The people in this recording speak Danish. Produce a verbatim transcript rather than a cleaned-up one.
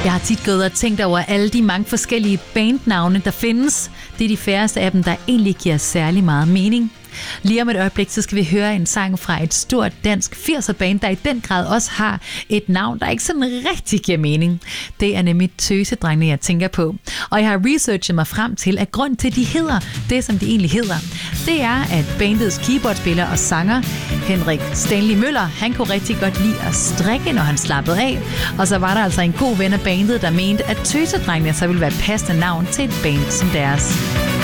Jeg har tit gået og tænkt over alle de mange forskellige bandnavne, der findes. Det er de færreste af dem, der egentlig giver særlig meget mening. Lige om et øjeblik, så skal vi høre en sang fra et stort dansk firser-band, der i den grad også har et navn, der ikke sådan rigtig giver mening. Det er nemlig Tøsedrengene, jeg tænker på. Og jeg har researchet mig frem til, at grund til, at de hedder det, som de egentlig hedder, det er, at bandets keyboardspiller og sanger, Henrik Stanley Møller, han kunne rigtig godt lide at strikke, når han slappede af. Og så var der altså en god ven af bandet, der mente, at Tøsedrengene så ville være et passende navn til et band som deres.